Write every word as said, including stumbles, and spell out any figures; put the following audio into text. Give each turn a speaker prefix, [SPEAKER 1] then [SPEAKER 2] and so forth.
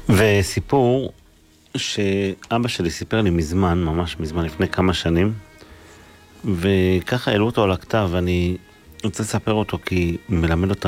[SPEAKER 1] וסיפור שאבא שלי סיפר לי מזמן, ממש מזמן, לפני כמה שנים, וככה העלו אותו על הכתב, ואני רוצה לספר אותו כי מלמד אותנו